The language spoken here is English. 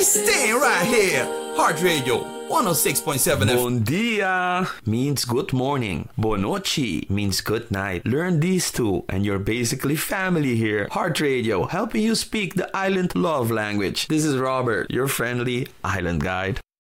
We stay right here. Heart Radio 106.7 FM. Bon dia means good morning. Bonochi means good night. Learn these two and you're basically family here. Heart Radio, helping you speak the island love language. This is Robert, your friendly island guide.